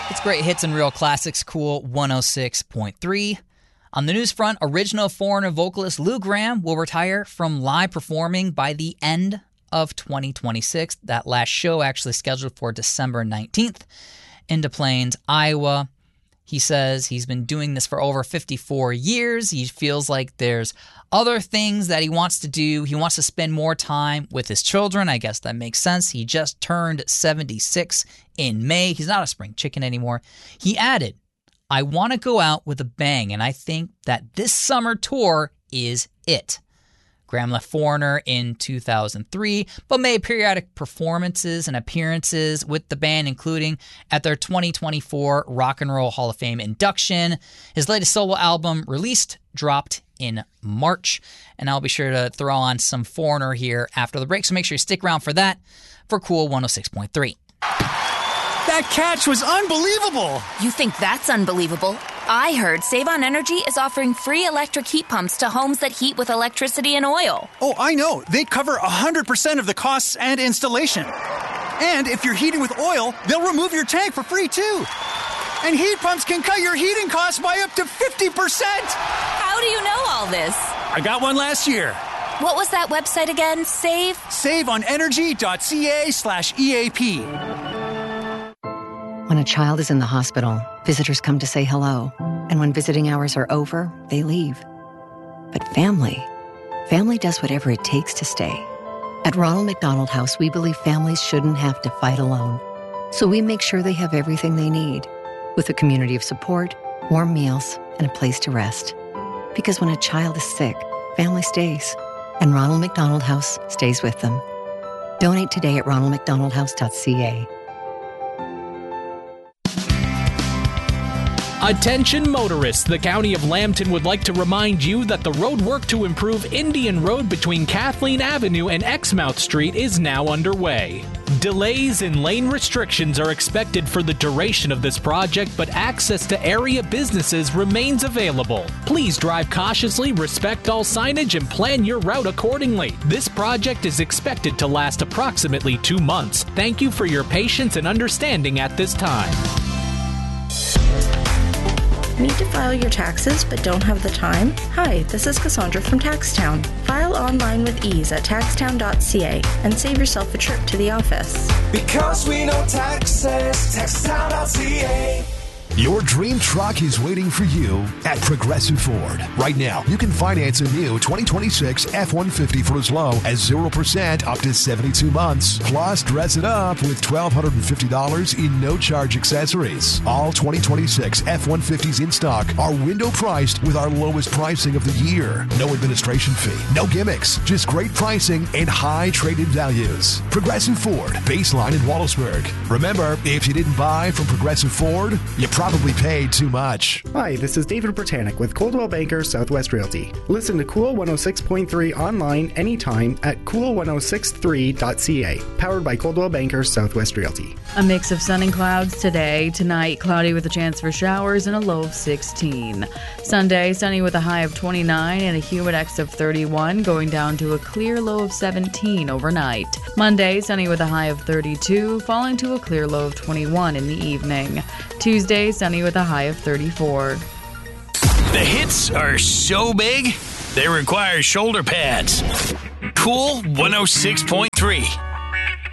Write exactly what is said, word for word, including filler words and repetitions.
It's great hits and real classics, Cool one oh six point three. On the news front, original Foreigner vocalist Lou Gramm will retire from live performing by the end of twenty twenty-six. That last show actually scheduled for December nineteenth in Des Plaines, Iowa. He says he's been doing this for over fifty-four years. He feels like there's other things that he wants to do. He wants to spend more time with his children. I guess that makes sense. He just turned seventy-six in May. He's not a spring chicken anymore. He added, "I want to go out with a bang, and I think that this summer tour is it." Gramm left Foreigner in two thousand three, but made periodic performances and appearances with the band, including at their twenty twenty-four Rock and Roll Hall of Fame induction. His latest solo album, Released, dropped in March, and I'll be sure to throw on some Foreigner here after the break, so make sure you stick around for that for Cool one oh six point three. That catch was unbelievable! You think that's unbelievable? I heard Save On Energy is offering free electric heat pumps to homes that heat with electricity and oil. Oh, I know. They cover one hundred percent of the costs and installation. And if you're heating with oil, they'll remove your tank for free, too. And heat pumps can cut your heating costs by up to fifty percent! How do you know all this? I got one last year. What was that website again? Save? saveonenergy.ca slash EAP. When a child is in the hospital, visitors come to say hello. And when visiting hours are over, they leave. But family, family does whatever it takes to stay. At Ronald McDonald House, we believe families shouldn't have to fight alone. So we make sure they have everything they need, with a community of support, warm meals, and a place to rest. Because when a child is sick, family stays. And Ronald McDonald House stays with them. Donate today at ronald mcdonald house dot c a. Attention motorists, the County of Lambton would like to remind you that the road work to improve Indian Road between Kathleen Avenue and Exmouth Street is now underway. Delays and lane restrictions are expected for the duration of this project, but access to area businesses remains available. Please drive cautiously, respect all signage, and plan your route accordingly. This project is expected to last approximately two months. Thank you for your patience and understanding at this time. Need to file your taxes but don't have the time? Hi, this is Cassandra from Taxtown. File online with ease at taxtown dot c a and save yourself a trip to the office. Because we know taxes, taxtown dot c a. Your dream truck is waiting for you at Progressive Ford. Right now, you can finance a new twenty twenty-six F one fifty for as low as zero percent up to seventy-two months. Plus, dress it up with one thousand two hundred fifty dollars in no-charge accessories. All twenty twenty-six F one fifties in stock are window priced with our lowest pricing of the year. No administration fee, no gimmicks, just great pricing and high trade-in values. Progressive Ford, Baseline in Wallaceburg. Remember, if you didn't buy from Progressive Ford, you probably paid too much. Hi, this is David Britannic with Coldwell Banker Southwest Realty. Listen to Cool one oh six point three online anytime at cool ten sixty-three dot c a. Powered by Coldwell Banker Southwest Realty. A mix of sun and clouds today. Tonight, cloudy with a chance for showers and a low of sixteen. Sunday, sunny with a high of twenty-nine and a humidex of thirty-one, going down to a clear low of seventeen overnight. Monday, sunny with a high of thirty-two, falling to a clear low of twenty-one in the evening. Tuesday, sunny with a high of thirty-four. The hits are so big, they require shoulder pads. Cool one oh six point three.